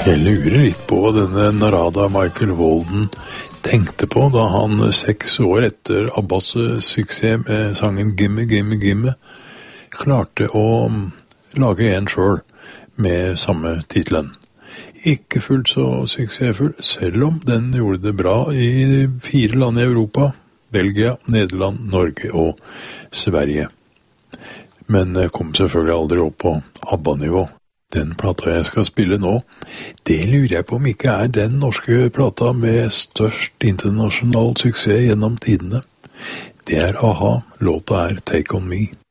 Jeg lurer litt på hva denne Narada Michael Walden tenkte på da han 6 år etter Abbas suksess med sangen Gimme, Gimme, Gimme klarte å lage en selv med samme titelen. Ikke fullt så suksessfull, selv om den gjorde det bra i 4 land i Europa, Belgia, Nederland, Norge og Sverige. Men kom selvfølgelig aldri opp på ABBA-nivå. Den plata jeg skal spille nå, det lurer jeg på om ikke er den norske plata med størst internasjonal suksess gjennom tidene. Det er A-ha, låta er Take On Me.